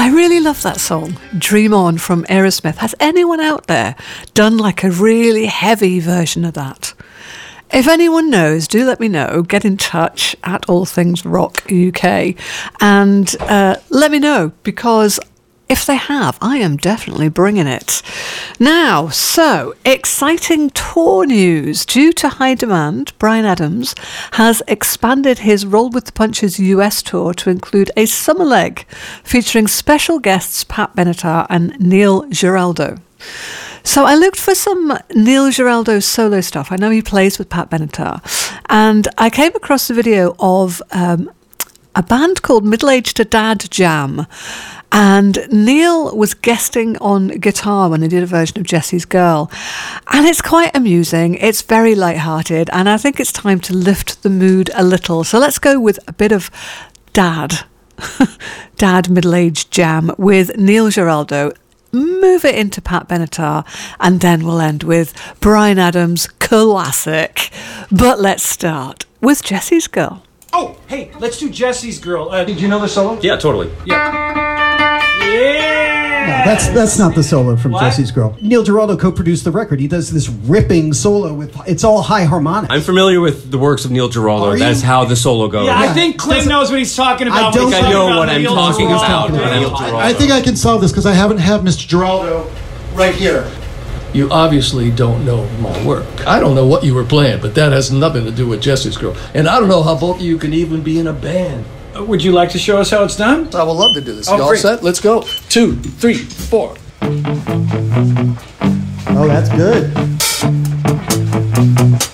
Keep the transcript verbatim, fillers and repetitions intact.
I really love that song, Dream On from Aerosmith. Has anyone out there done like a really heavy version of that? If anyone knows, do let me know. Get in touch at All Things Rock U K and uh, let me know, because if they have, I am definitely bringing it. Now, so, exciting tour news. Due to high demand, Bryan Adams has expanded his Roll with the Punches U S tour to include a summer leg featuring special guests Pat Benatar and Neil Giraldo. So I looked for some Neil Giraldo solo stuff. I know he plays with Pat Benatar. And I came across a video of um, a band called Middle Age to Dad Jam. And Neil was guesting on guitar when they did a version of Jesse's Girl. And it's quite amusing. It's very lighthearted. And I think it's time to lift the mood a little. So let's go with a bit of Dad. Dad Middle Age Jam with Neil Giraldo. Move it into Pat Benatar, and then we'll end with Bryan Adams' classic. But let's start with Jesse's Girl. Oh, hey, let's do Jesse's Girl. Uh, did you know the solo? Yeah, totally. Yeah. Yeah! No, that's that's not the solo from What? Jesse's Girl. Neil Giraldo co-produced the record. He does this ripping solo with, it's all high harmonics. I'm familiar with the works of Neil Giraldo. Are That's you? how the solo goes. Yeah, I Yeah. think Clint Doesn't- knows what he's talking about. I when don't he's think- talking I know about what I'm Neil talking Giraldo. about. Yeah. Neil Giraldo. I think I can solve this because I haven't have Mister Giraldo right here. You obviously don't know my work. I don't know what you were playing, but that has nothing to do with Jesse's Girl. And I don't know how both of you can even be in a band. Uh, Would you like to show us how it's done? I would love to do this. Oh, You all great. set? Let's go. Two, three, four. Oh, that's good.